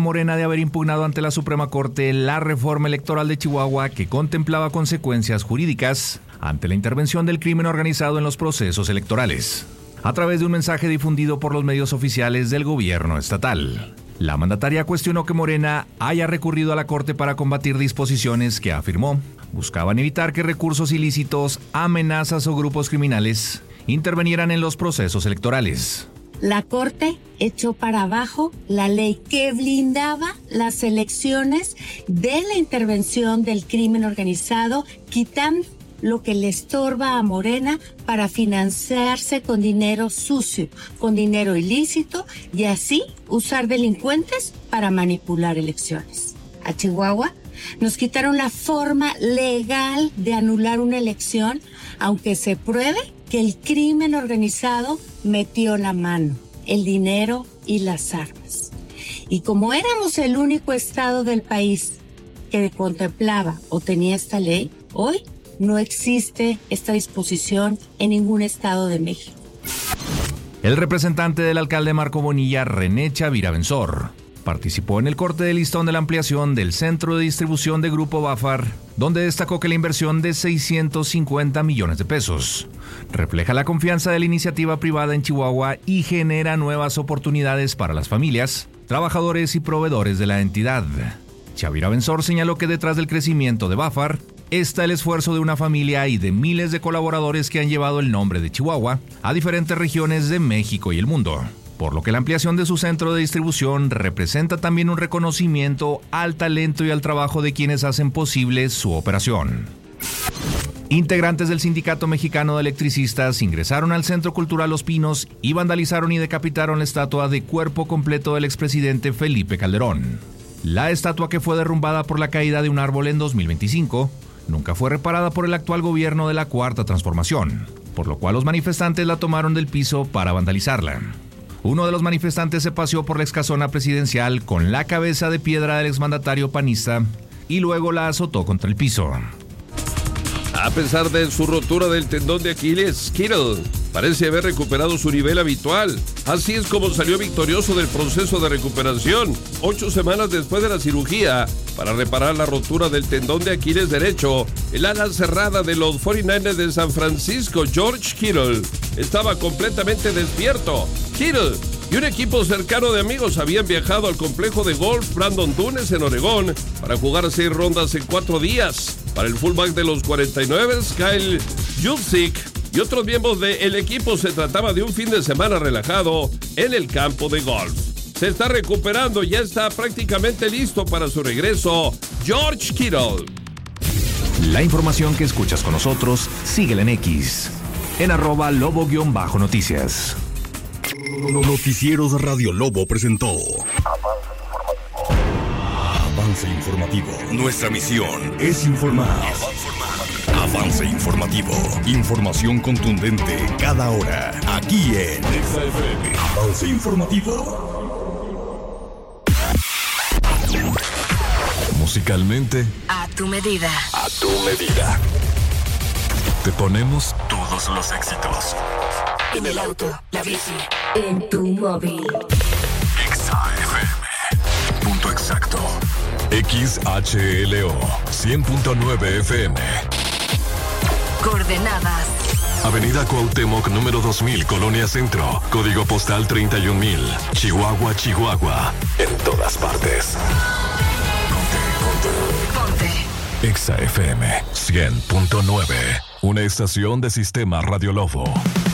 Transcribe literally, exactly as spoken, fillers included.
Morena de haber impugnado ante la Suprema Corte la reforma electoral de Chihuahua que contemplaba consecuencias jurídicas ante la intervención del crimen organizado en los procesos electorales. A través de un mensaje difundido por los medios oficiales del gobierno estatal, la mandataria cuestionó que Morena haya recurrido a la Corte para combatir disposiciones que, afirmó, buscaban evitar que recursos ilícitos, amenazas o grupos criminales intervinieran en los procesos electorales. La Corte echó para abajo la ley que blindaba las elecciones de la intervención del crimen organizado, quitando lo que le estorba a Morena para financiarse con dinero sucio, con dinero ilícito y así usar delincuentes para manipular elecciones. A Chihuahua nos quitaron la forma legal de anular una elección, aunque se pruebe que el crimen organizado metió la mano, el dinero y las armas. Y como éramos el único estado del país que contemplaba o tenía esta ley, hoy no existe esta disposición en ningún estado de México. El representante del alcalde Marco Bonilla, René Chavira Benzor, participó en el corte de listón de la ampliación del centro de distribución de Grupo Bafar, donde destacó que la inversión de seiscientos cincuenta millones de pesos refleja la confianza de la iniciativa privada en Chihuahua y genera nuevas oportunidades para las familias, trabajadores y proveedores de la entidad. Chavira Benzor señaló que detrás del crecimiento de Bafar está el esfuerzo de una familia y de miles de colaboradores que han llevado el nombre de Chihuahua a diferentes regiones de México y el mundo, por lo que la ampliación de su centro de distribución representa también un reconocimiento al talento y al trabajo de quienes hacen posible su operación. Integrantes del Sindicato Mexicano de Electricistas ingresaron al Centro Cultural Los Pinos y vandalizaron y decapitaron la estatua de cuerpo completo del expresidente Felipe Calderón. La estatua, que fue derrumbada por la caída de un árbol en dos mil veinticinco, nunca fue reparada por el actual gobierno de la Cuarta Transformación, por lo cual los manifestantes la tomaron del piso para vandalizarla. Uno de los manifestantes se paseó por la excasona presidencial con la cabeza de piedra del exmandatario panista y luego la azotó contra el piso. A pesar de su rotura del tendón de Aquiles, Kittle parece haber recuperado su nivel habitual. Así es como salió victorioso del proceso de recuperación, ocho semanas después de la cirugía para reparar la rotura del tendón de Aquiles derecho. El ala cerrada de los cuarenta y nueve ers de San Francisco, George Kittle, estaba completamente despierto. Kittle y un equipo cercano de amigos habían viajado al complejo de golf Brandon Dunes en Oregón para jugar seis rondas en cuatro días. Para el fullback de los cuarenta y nueve ers, Kyle Juszczyk, y otros miembros del equipo, se trataba de un fin de semana relajado en el campo de golf. Se está recuperando y ya está prácticamente listo para su regreso, George Kittle. La información que escuchas con nosotros, síguela en X, en arroba lobo-noticias. Noticieros Radio Lobo presentó Avance Informativo. Nuestra misión es informar. Avance Informativo. Información contundente cada hora. Aquí en Avance Informativo. Musicalmente, a tu medida. A tu medida. Te ponemos todos los éxitos. En el auto, la bici, en tu móvil. X A F M. Punto exacto. X H L O cien punto nueve F M. Coordenadas: Avenida Cuauhtémoc número dos mil, Colonia Centro. Código postal treinta y un mil. Chihuahua, Chihuahua. En todas partes. Ponte, ponte. Ponte. X A F M cien punto nueve. Una estación de Sistema Radio Lobo.